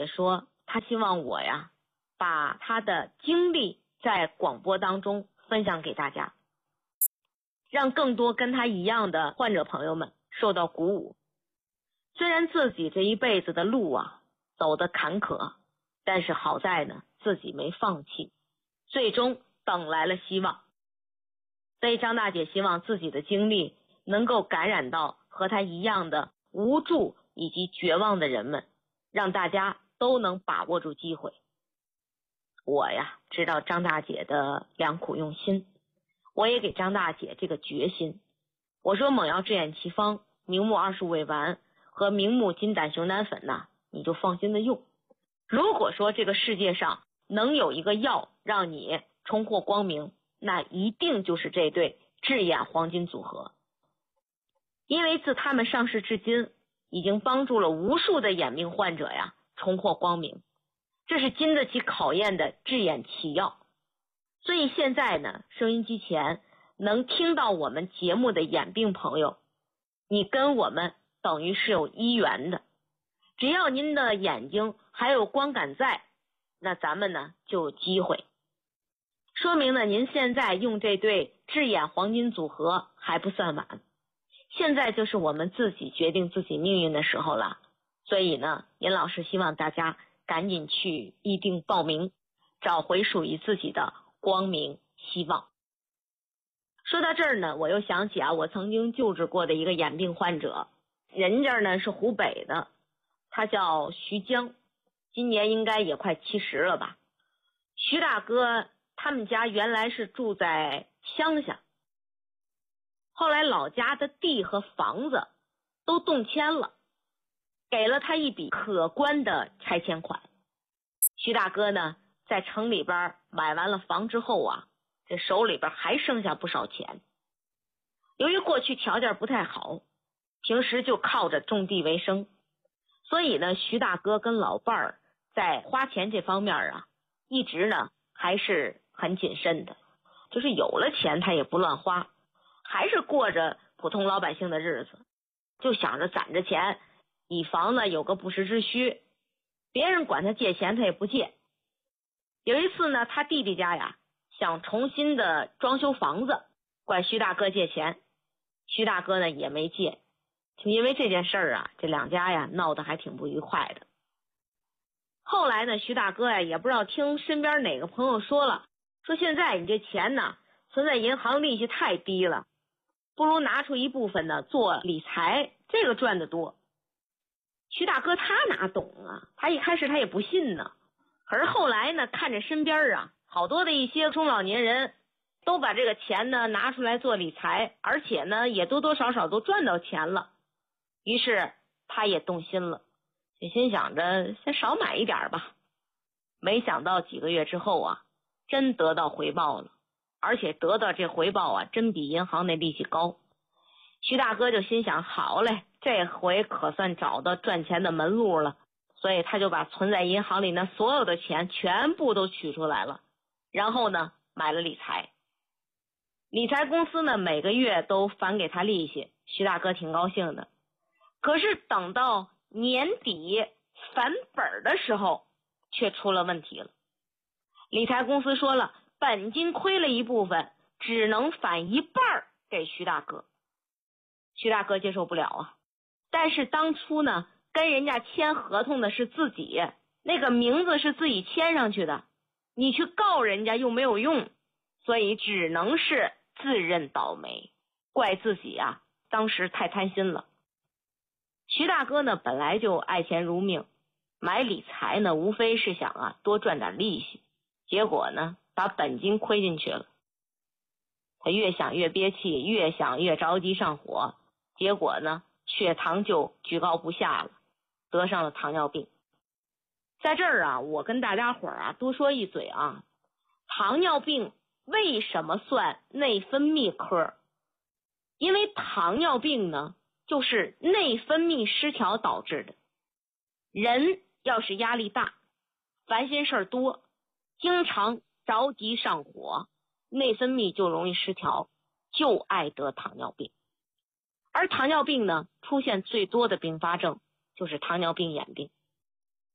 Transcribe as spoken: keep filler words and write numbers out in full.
姐说，她希望我呀把她的经历在广播当中分享给大家，让更多跟她一样的患者朋友们受到鼓舞。虽然自己这一辈子的路啊走得坎坷，但是好在呢自己没放弃，最终等来了希望。所以张大姐希望自己的经历能够感染到和她一样的无助以及绝望的人们，让大家都能把握住机会。我呀知道张大姐的良苦用心，我也给张大姐这个决心。我说猛药制眼奇方、明目二术胃丸和明目金胆熊胆粉呐，你就放心的用。如果说这个世界上能有一个药让你重获光明，那一定就是这对智眼黄金组合。因为自他们上市至今，已经帮助了无数的眼病患者呀重获光明，这是经得起考验的智眼奇药。所以现在呢，收音机前能听到我们节目的眼病朋友，你跟我们等于是有医缘的。只要您的眼睛还有光感在，那咱们呢就有机会。说明呢您现在用这对智眼黄金组合还不算晚，现在就是我们自己决定自己命运的时候了。所以呢，严老师希望大家赶紧去预定报名，找回属于自己的光明希望。说到这儿呢，我又想起啊，我曾经救治过的一个眼病患者，人家呢是湖北的，他叫徐江，今年应该也快七十了吧。徐大哥他们家原来是住在乡下，后来老家的地和房子都动迁了，给了他一笔可观的拆迁款。徐大哥呢在城里边买完了房之后啊，这手里边还剩下不少钱。由于过去条件不太好，平时就靠着种地为生，所以呢徐大哥跟老伴儿在花钱这方面啊一直呢还是很谨慎的，就是有了钱他也不乱花，还是过着普通老百姓的日子，就想着攒着钱，以防呢有个不时之需，别人管他借钱他也不借。有一次呢，他弟弟家呀想重新的装修房子，管徐大哥借钱，徐大哥呢也没借，就因为这件事儿啊，这两家呀闹得还挺不愉快的。后来呢，徐大哥呀也不知道听身边哪个朋友说了，说现在你这钱呢存在银行利息太低了，不如拿出一部分呢做理财，这个赚得多。徐大哥他哪懂啊，他一开始他也不信呢，可是后来呢看着身边啊好多的一些中老年人都把这个钱呢拿出来做理财，而且呢也多多少少都赚到钱了，于是他也动心了，就心想着先少买一点吧。没想到几个月之后啊，真得到回报了，而且得到这回报啊真比银行那利息高。徐大哥就心想，好嘞，这回可算找到赚钱的门路了，所以他就把存在银行里那所有的钱全部都取出来了，然后呢买了理财。理财公司呢每个月都返给他利息，徐大哥挺高兴的。可是等到年底返本的时候却出了问题了。理财公司说了，本金亏了一部分，只能返一半给徐大哥。徐大哥接受不了啊，但是当初呢跟人家签合同的是自己，那个名字是自己签上去的，你去告人家又没有用，所以只能是自认倒霉，怪自己啊当时太贪心了。徐大哥呢本来就爱钱如命，买理财呢无非是想啊多赚点利息，结果呢把本金亏进去了。他越想越憋气，越想越着急上火，结果呢血糖就居高不下了，得上了糖尿病。在这儿啊我跟大家伙儿啊多说一嘴啊，糖尿病为什么算内分泌科？因为糖尿病呢就是内分泌失调导致的。人要是压力大，烦心事儿多，经常着急上火，内分泌就容易失调，就爱得糖尿病。而糖尿病呢出现最多的并发症就是糖尿病眼病。